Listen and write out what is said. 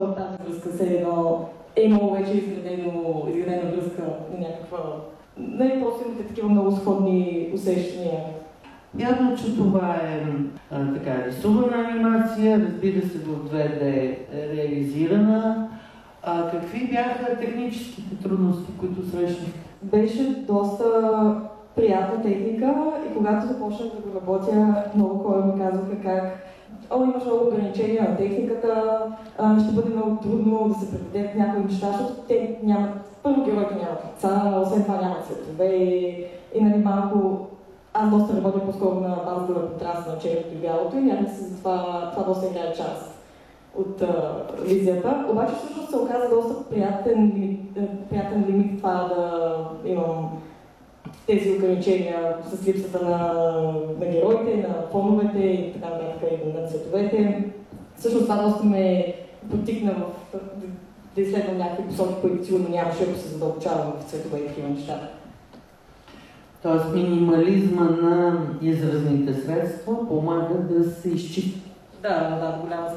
тази връзка, все едно е имало вече изградена връзка на някаква... Не, просто имате такива много сходни усещания. Явно, че това е така рисувана анимация, разбира се в 2D реализирана. Какви бяха техническите трудности, които срещнахте? Беше доста приятна техника и когато започнах да го работя, много хора ми казваха как имаш много ограничения на техниката, ще бъде много трудно да се преведат някои неща, защото те нямат, първо героите нямат лица, освен това нямат цветове и нали малко. Аз доста работя по-скоро на базата на контраста на черното и бялото и някакси за това доста играе част от визията. Обаче всъщност се оказа доста приятен лимит това да имам тези ограничения с липсата на героите, на фоновете и така нататък и на цветовете. Всъщност това доста ме потикна да изследвам някакви посоки, които сигурно нямаше, ако се задълбочавам в цветове и такива неща. Тоест минимализма на изразните средства помага да се изчисти. Да, до голяма